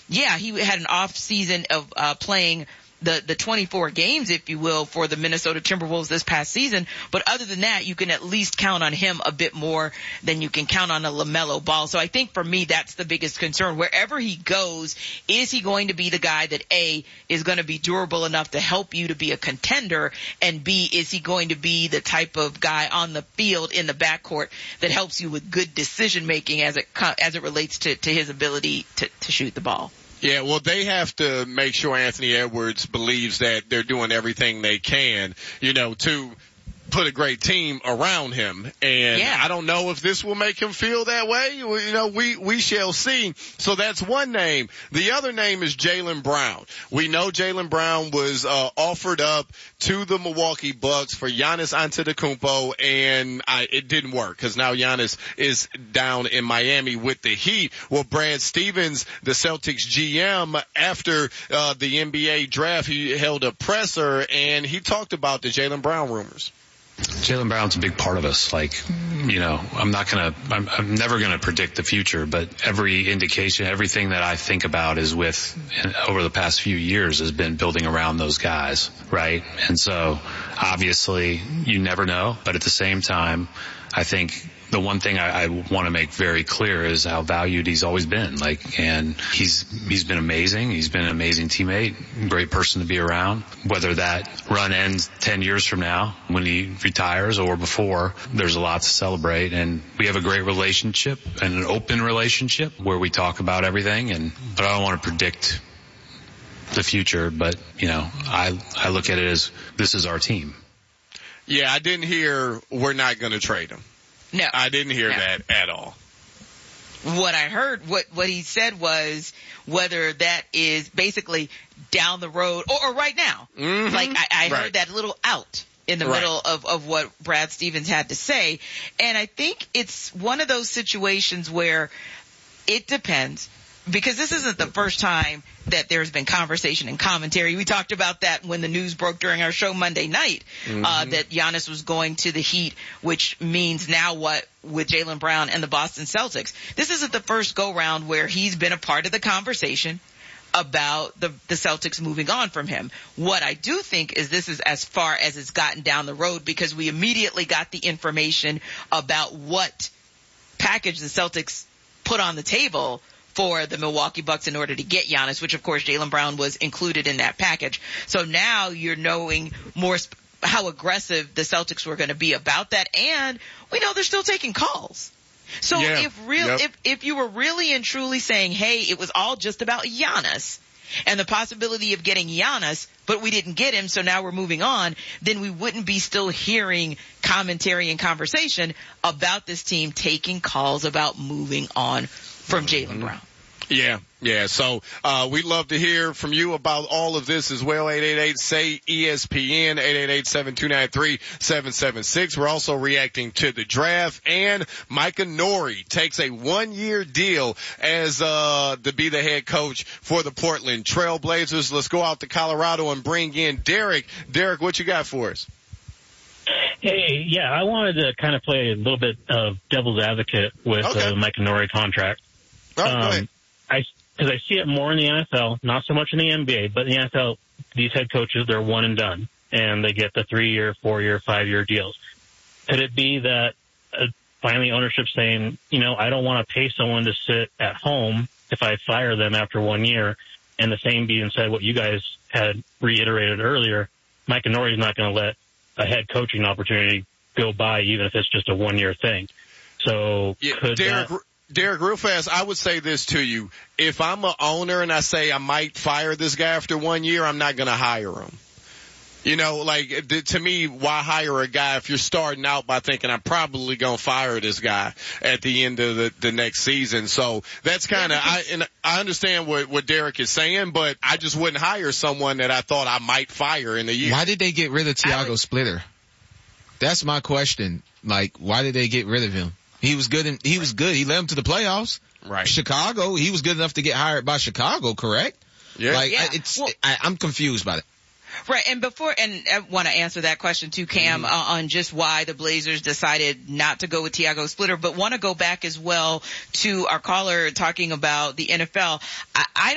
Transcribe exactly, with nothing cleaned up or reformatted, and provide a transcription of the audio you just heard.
yeah, he had an off season of uh, playing the, the twenty-four games, if you will, for the Minnesota Timberwolves this past season. But other than that, you can at least count on him a bit more than you can count on a LaMelo Ball. So I think for me, that's the biggest concern. Wherever he goes, is he going to be the guy that A, is going to be durable enough to help you to be a contender, and B, is he going to be the type of guy on the field in the backcourt that helps you with good decision making as it as it relates to, to his ability to, to shoot the ball? Yeah, well, they have to make sure Anthony Edwards believes that they're doing everything they can, you know, to put a great team around him. And yeah. I don't know if this will make him feel that way. You know, we, we shall see. So that's one name. The other name is Jaylen Brown. We know Jaylen Brown was, uh, offered up to the Milwaukee Bucks for Giannis Antetokounmpo, and I, it didn't work because now Giannis is down in Miami with the Heat. Well, Brad Stevens, the Celtics G M, after, uh, the N B A draft, he held a presser and he talked about the Jaylen Brown rumors. Jaylen Brown's a big part of us. Like, you know, I'm not going to, I'm, I'm never going to predict the future, but every indication, everything that I think about is with, over the past few years has been building around those guys, right? And so obviously you never know, but at the same time, I think the one thing I, I want to make very clear is how valued he's always been. Like, and he's, he's been amazing. He's been an amazing teammate, great person to be around. Whether that run ends ten years from now when he retires or before, there's a lot to celebrate. And we have a great relationship and an open relationship where we talk about everything. And, but I don't want to predict the future, but you know, I, I look at it as this is our team. Yeah, I didn't hear we're not going to trade him. No. I didn't hear no. that at all. What I heard, what, what he said was whether that is basically down the road or, or right now. Mm-hmm. Like I, I right. heard that little out in the right. middle of, of what Brad Stevens had to say. And I think it's one of those situations where it depends. Because this isn't the first time that there's been conversation and commentary. We talked about that when the news broke during our show Monday night, mm-hmm. uh, that Giannis was going to the Heat, which means now what with Jaylen Brown and the Boston Celtics. This isn't the first go-round where he's been a part of the conversation about the, the Celtics moving on from him. What I do think is this is as far as it's gotten down the road because we immediately got the information about what package the Celtics put on the table for the Milwaukee Bucks in order to get Giannis, which of course Jaylen Brown was included in that package. So now you're knowing more sp- how aggressive the Celtics were going to be about that, and we know they're still taking calls. So yeah. if real, yep. if if you were really and truly saying, hey, it was all just about Giannis and the possibility of getting Giannis, but we didn't get him, so now we're moving on, then we wouldn't be still hearing commentary and conversation about this team taking calls about moving on from Jaylen mm-hmm. Brown. Yeah, yeah. So, uh, we'd love to hear from you about all of this as well. eight eight eight, S A Y, E S P N, eight eight eight, seven two nine three, seven seven six. We're also reacting to the draft, and Micah Nori takes a one-year deal as, uh, to be the head coach for the Portland Trail Blazers. Let's go out to Colorado and bring in Derek. Derek, what you got for us? Hey, yeah, I wanted to kind of play a little bit of devil's advocate with okay. the Micah Nori contract. Oh, um, go ahead. I, cause I see it more in the N F L, not so much in the N B A, but in the N F L, these head coaches, they're one and done, and they get the three-year, four-year, five-year deals. Could it be that uh, finally ownership saying, you know, I don't want to pay someone to sit at home if I fire them after one year, and the same being said what you guys had reiterated earlier, Micah Nori is not going to let a head coaching opportunity go by, even if it's just a one-year thing. So yeah, could Derek, that... Derek, real fast, I would say this to you. If I'm an owner and I say I might fire this guy after one year, I'm not going to hire him. You know, like, to me, why hire a guy if you're starting out by thinking I'm probably going to fire this guy at the end of the, the next season? So that's kind of, I, and I understand what, what Derek is saying, but I just wouldn't hire someone that I thought I might fire in a year. Why did they get rid of Tiago Splitter? That's my question. Like, why did they get rid of him? He was good and he was good. He led them to the playoffs. Right. Chicago, he was good enough to get hired by Chicago, correct? Yeah. Like, yeah. I, it's, well, I, I'm confused by it. Right, and before, and I want to answer that question too, Cam, mm-hmm. uh, on just why the Blazers decided not to go with Tiago Splitter, but want to go back as well to our caller talking about the N F L. I, I